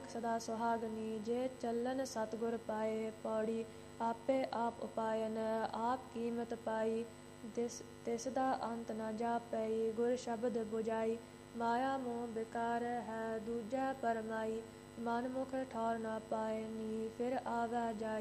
ਸਦਾ ਸੁਹਾਗਨੀ। ਜੇ ਚੱਲਨ ਸਤਿਗੁਰ ਪਾਏ ਪੌੜੀ, ਆਪੇ ਆਪ ਉਪਾਇਨ ਆਪ ਕੀਮਤ ਪਾਈ। ਤਿਸ ਦਾ ਅੰਤ ਨ ਜਾਪਈ, ਗੁਰ ਸ਼ਬਦ ਬੁਝਾਈ। ਮਾਇਆ ਮੋਹ ਬਿਕਾਰ ਹੈ, ਦੂਜੈ ਪਰਮਾਈ। ਮਨ ਮੁਖ ਠੌਰ ਨ ਪਾਏ ਨੀ, ਫਿਰ ਆਵੈ ਜਾਈ।